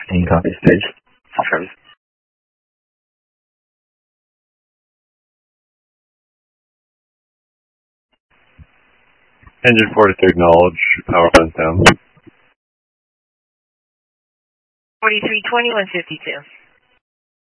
15 copy stage. Service. Engine 4 to acknowledge, power runs down. 4320, 152.